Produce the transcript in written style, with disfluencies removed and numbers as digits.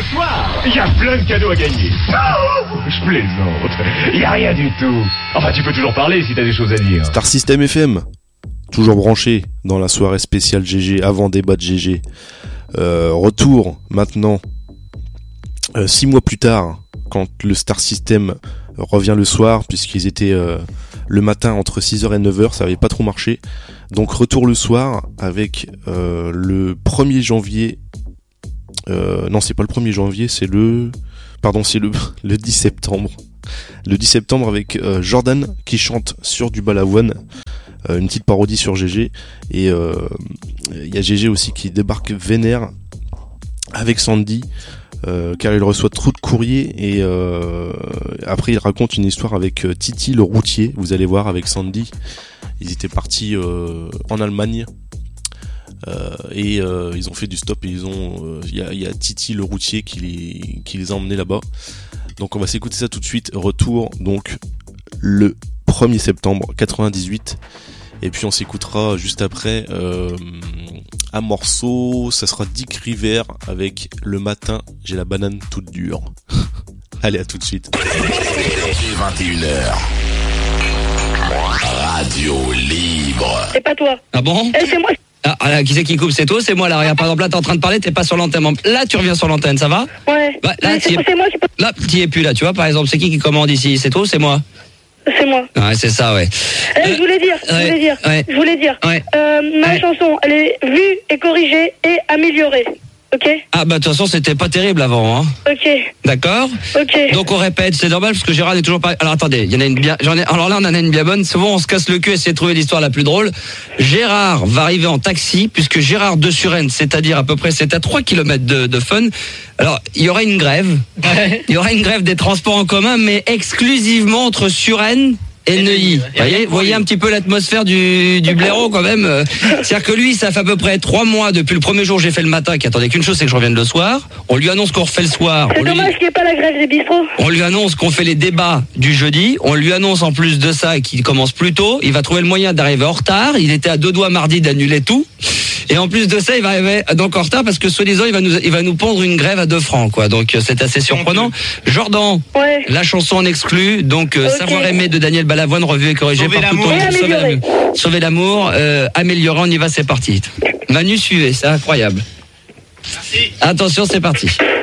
soir, il y a plein de cadeaux à gagner. Oh, je plaisante. Il y a rien du tout. Enfin, tu peux toujours parler si t'as des choses à dire. Star System FM, toujours branché dans la soirée spéciale GG, avant débat de GG. Retour maintenant, 6 mois plus tard, quand le Star System revient le soir, puisqu'ils étaient le matin entre 6h et 9h, ça avait pas trop marché. Donc retour le soir avec le 1er janvier. Non, c'est pas le 1er janvier, c'est le 10 septembre. Le 10 septembre avec Jordan qui chante sur du Balavoine, une petite parodie sur GG, et il y a GG aussi qui débarque vénère avec Sandy, car il reçoit trop de courriers, et après il raconte une histoire avec Titi le routier. Vous allez voir, avec Sandy, ils étaient partis en Allemagne. Et ils ont fait du stop, et il y a Titi le routier qui les a emmenés là-bas. Donc on va s'écouter ça tout de suite. Retour donc le 1er septembre 98, et puis on s'écoutera juste après un morceau, ça sera Dick Rivers avec Le matin j'ai la banane toute dure. Allez, à tout de suite. 21h. Radio libre. C'est pas toi. Ah bon? C'est moi. Ah, qui c'est qui coupe? C'est toi, c'est moi là. Regarde, par exemple, là, t'es en train de parler, t'es pas sur l'antenne. Là, tu reviens sur l'antenne, ça va? Ouais. Bah, là, c'est moi qui... Là, t'y es plus, là, tu vois, par exemple, c'est qui commande ici? C'est toi ou c'est moi? C'est moi. Ouais, c'est ça, ouais. Je voulais dire. Ma chanson, elle est vue et corrigée et améliorée. Ok. Ah bah de toute façon c'était pas terrible avant, hein. Ok. D'accord. Ok. Donc on répète, c'est normal parce que Gérard n'est toujours pas. Alors attendez, il y en a une bien. Alors là on en a une bien bonne. Souvent on se casse le cul à essayer de trouver l'histoire la plus drôle. Gérard va arriver en taxi puisque Gérard de Suresnes, c'est-à-dire à peu près, c'est à 3 km de Fun. Alors il y aura une grève. Il y aura une grève des transports en commun, mais exclusivement entre Suresnes et Neuilly. Voyez un petit peu l'atmosphère du blaireau quand même. C'est-à-dire que lui, ça fait à peu près 3 mois depuis le premier jour où j'ai fait le matin, qui attendait qu'une chose, c'est que je revienne le soir. On lui annonce qu'on refait le soir. C'est dommage qu'il n'y ait pas la grève des bistrots. On lui annonce qu'on fait les débats du jeudi. On lui annonce en plus de ça qu'il commence plus tôt. Il va trouver le moyen d'arriver en retard. Il était à 2 doigts mardi d'annuler tout. Et en plus de ça, il va arriver donc en retard parce que soi-disant, il va nous pondre une grève à 2 francs, quoi. Donc c'est assez surprenant. Jordan, ouais. La chanson en exclut. Donc okay. Savoir aimer de Daniel Balavoine, revu et corrigé par tout le monde. Sauver l'amour, améliorer, on y va, c'est parti. Manu, suivez, c'est incroyable. Merci. Attention, c'est parti.